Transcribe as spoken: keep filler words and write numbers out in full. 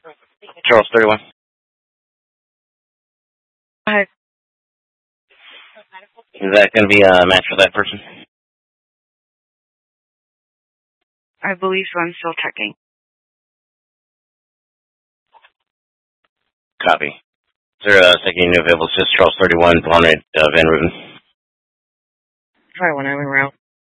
Charles thirty-one. Hi. Is that going to be a match for that person? I believe so. I'm still checking. Copy. Is there a second unit available? It's just Charles thirty-one, Paul uh, Van Ruten. Try one, I'm en route.